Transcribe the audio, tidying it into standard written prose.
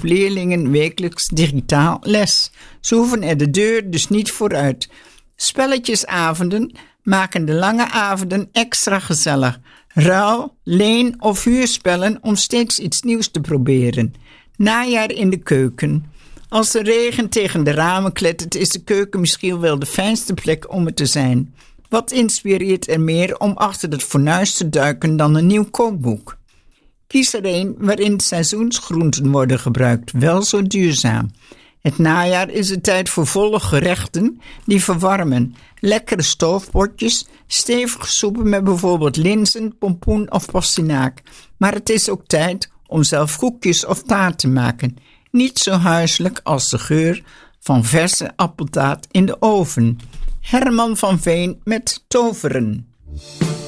leerlingen wekelijks digitaal les. Ze hoeven er de deur dus niet vooruit. Spelletjesavonden maken de lange avonden extra gezellig. Ruil, leen of huurspellen om steeds iets nieuws te proberen. Najaar in de keuken. Als de regen tegen de ramen klettert, is de keuken misschien wel de fijnste plek om het te zijn. Wat inspireert er meer om achter het fornuis te duiken dan een nieuw kookboek? Kies er een waarin seizoensgroenten worden gebruikt, wel zo duurzaam. Het najaar is de tijd voor volle gerechten die verwarmen. Lekkere stoofpotjes, stevige soepen met bijvoorbeeld linzen, pompoen of pastinaak. Maar het is ook tijd om zelf koekjes of taart te maken. Niet zo huiselijk als de geur van verse appeltaart in de oven. Herman van Veen met Toveren.